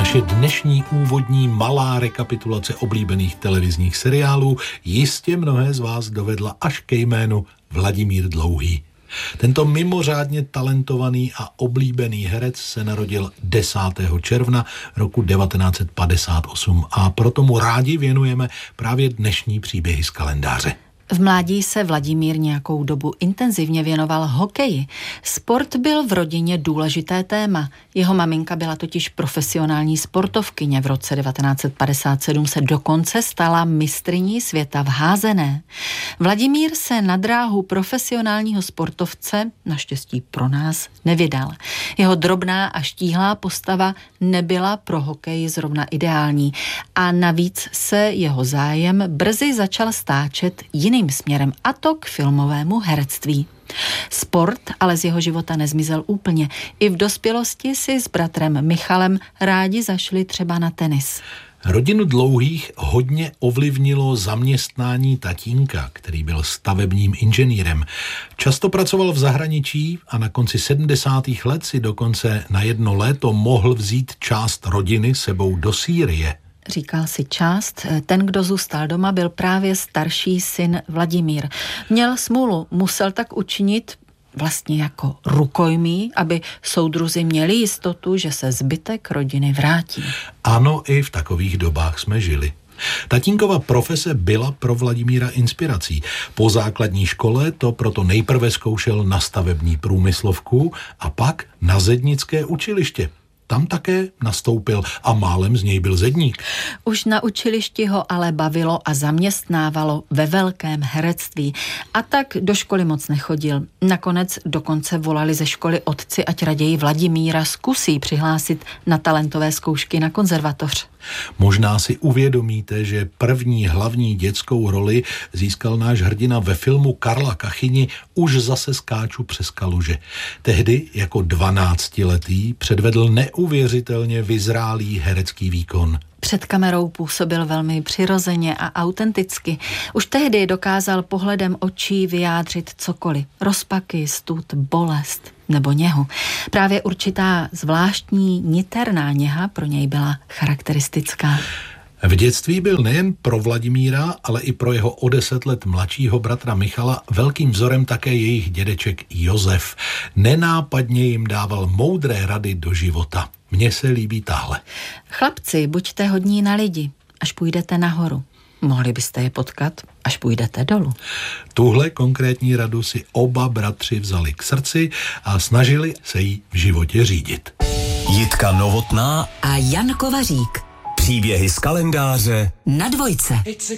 Naše dnešní úvodní malá rekapitulace oblíbených televizních seriálů jistě mnohé z vás dovedla až ke jménu Vladimír Dlouhý. Tento mimořádně talentovaný a oblíbený herec se narodil 10. června roku 1958 a proto mu rádi věnujeme právě dnešní příběhy z kalendáře. V mládí se Vladimír nějakou dobu intenzivně věnoval hokeji. Sport byl v rodině důležité téma. Jeho maminka byla totiž profesionální sportovkyně. V roce 1957 se dokonce stala mistryní světa v házené. Vladimír se na dráhu profesionálního sportovce, naštěstí pro nás, nevydal. Jeho drobná a štíhlá postava nebyla pro hokej zrovna ideální a navíc se jeho zájem brzy začal stáčet jiným směrem, a to k filmovému herectví. Sport ale z jeho života nezmizel úplně. I v dospělosti si s bratrem Michalem rádi zašli třeba na tenis. Rodinu Dlouhých hodně ovlivnilo zaměstnání tatínka, který byl stavebním inženýrem. Často pracoval v zahraničí a na konci 70. let si dokonce na jedno léto mohl vzít část rodiny sebou do Sýrie. Říkal si část, ten, kdo zůstal doma, byl právě starší syn Vladimír. Měl smůlu, musel tak učinit vlastně jako rukojmí, aby soudruzi měli jistotu, že se zbytek rodiny vrátí. Ano, i v takových dobách jsme žili. Tatínkova profese byla pro Vladimíra inspirací. Po základní škole to proto nejprve zkoušel na stavební průmyslovku a pak na zednické učiliště. Tam také nastoupil a málem z něj byl zedník. Už na učilišti ho ale bavilo a zaměstnávalo ve velkém herectví. A tak do školy moc nechodil. Nakonec dokonce volali ze školy otci, ať raději Vladimíra zkusí přihlásit na talentové zkoušky na konzervatoř. Možná si uvědomíte, že první hlavní dětskou roli získal náš hrdina ve filmu Karla Kachyni Už zase skáču přes kaluže. Tehdy jako 12letý předvedl neuvěřitelně vyzrálý herecký výkon. Před kamerou působil velmi přirozeně a autenticky. Už tehdy dokázal pohledem očí vyjádřit cokoliv. Rozpaky, stud, bolest nebo něhu. Právě určitá zvláštní niterná něha pro něj byla charakteristická. V dětství byl nejen pro Vladimíra, ale i pro jeho o 10 let mladšího bratra Michala velkým vzorem také jejich dědeček Josef. Nenápadně jim dával moudré rady do života. Mně se líbí tahle. Chlapci, buďte hodní na lidi, až půjdete nahoru. Mohli byste je potkat, až půjdete dolů. Tuhle konkrétní radu si oba bratři vzali k srdci a snažili se jí v životě řídit. Jitka Novotná a Jan Kovařík. Příběhy z kalendáře na Dvojce. It's a